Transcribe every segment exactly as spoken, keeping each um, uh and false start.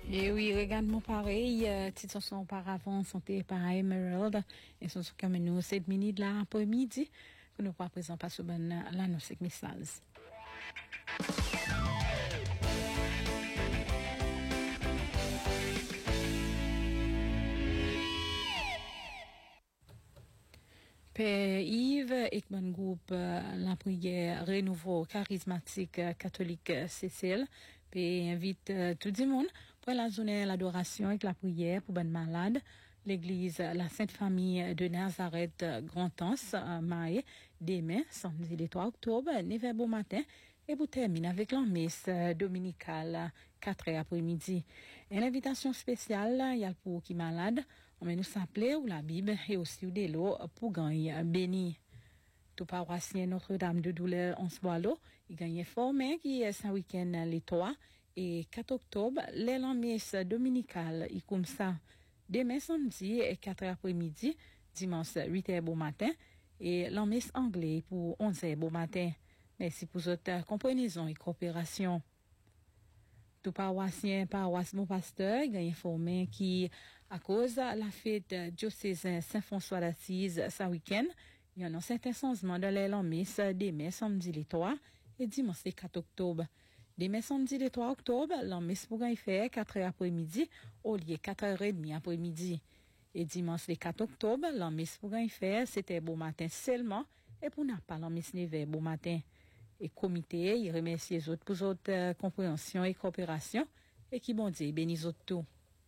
Et oui, regarde-moi pareil, euh, titre son auparavant, santé par Emerald, et ce sont comme nous, sept minutes là, après-midi, que nous pas présent pas sur l'annonce message. Père Yves et mon groupe euh, la prière Renouveau charismatique euh, catholique euh, Cécile puis invite euh, tout le monde pour la journée l'adoration et la prière pour bonnes malades. L'église euh, la Sainte Famille de Nazareth euh, Grand-Anse euh, Maé demain samedi le trois octobre neuf heures bon matin et pour terminer avec la messe euh, dominicale quatre heures après-midi. Une invitation spéciale, il y a pour qui malade, on va nous s'appeler ou la Bible et aussi ou de l'eau pour gagner béni. Tout paroissien Notre-Dame de Douleur en Boileau, il gagne formé qui est ce week-end les trois et quatre octobre, les la messe dominicale, il comme ça. Demain samedi et quatre heures après-midi, dimanche huit heures bon matin et la messe anglais pour onze heures bon matin. Merci pour votre compréhension et coopération. Tout paroissien, paroisse mon pasteur, il a informé qui, à cause de la fête diocésaine Saint-François d'Assise ce week-end, il y a un certain changement de l'élan messe demain samedi le trois et dimanche le quatre octobre. Demain samedi le trois octobre, la messe pour gagner faire quatre heures après-midi au lieu quatre heures trente après-midi. Et dimanche le quatre octobre, la messe pour gagner faire c'était bon matin seulement et pour n'a pas la messe neuf heures bon matin. Et comité, il remercie les autres pour votre euh, compréhension et coopération et qui bon Dieu bénisse autres tout.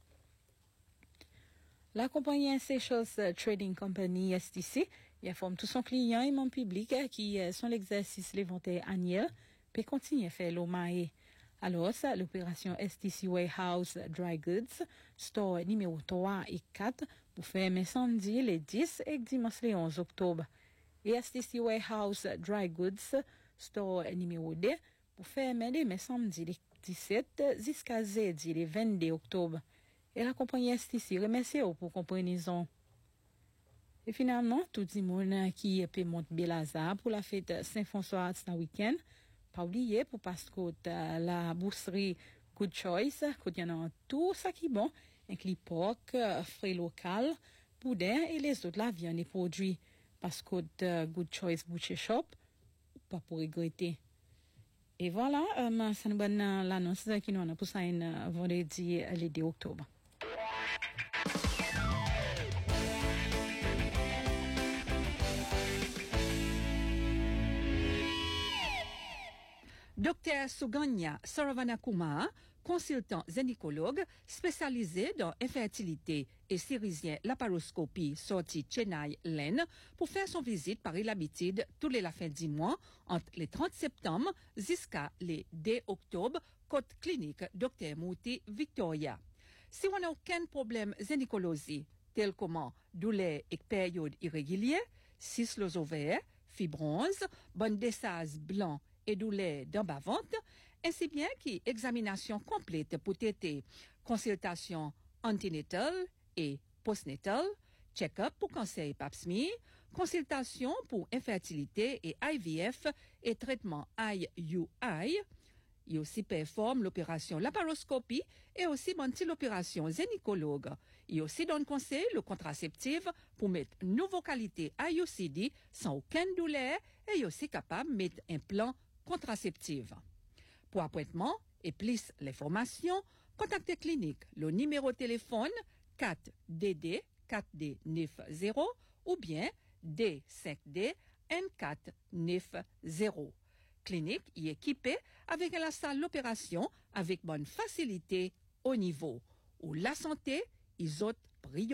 La compagnie Seychelles Trading Company S T C, il informe tous son client et mon public euh, qui euh, sont l'exercice l'inventaire annuel peut continuer à faire l'omae. Alors, ça, l'opération S T C Warehouse Dry Goods, store numéro trois et quatre, pour faire mes samedi les dix et dimanche les onze octobre. Et S T C Warehouse Dry Goods, store numéro deux, pour faire mes mes samedi les dix-sept jusqu'à jeudi les vingt-deux octobre. Et la compagnie S T C remercie pour compréhension. Et finalement, tout le monde qui peut monter Belazar pour la fête Saint-François ce week-end, pas oublier pour parce que la bourserie Good Choice, qu'il y en a tout ça qui est bon, inclut porc, frais local, boudin et les autres la viande et produits. Parce que Good Choice Butcher Shop, pas pour regretter. Et voilà, euh, c'est une bonne l'annonce qui nous a pour ça un vendredi le deux octobre. Docteur Suganya Saravanakumar, consultant gynécologue spécialisé dans infertilité et chirurgien laparoscopie sorti Chennai Lane, pour faire son visite par l'habitude tous les la fin du mois entre les trente septembre jusqu'à les deux octobre, côte clinique Docteur Mouti Victoria. Si on n'a aucun problème gynécologie, tel comment douleur et période irrégulière, cyste aux ovaires, fibrose, bonne descase blanc et douleur dans bas ventre, ainsi bien qu'examination complète pour traiter consultation anténatale et postnatale, check-up pour cancer et pap smear, consultation pour infertilité et I V F et traitement I U I. Il aussi performe l'opération laparoscopie et aussi monte l'opération gynécologue. Il aussi donne conseil le contraceptif pour mettre nouveau qualité I U C D sans aucune douleur et il aussi capable de mettre un plan contraceptif. Pour appointement et plus l'information, contactez clinique le numéro de téléphone quatre D D quatre D neuf zéro ou bien D cinq D N quatre neuf zéro. Clinique y équipée avec la salle d'opération avec bonne facilité au niveau où la santé, ils ont priorité.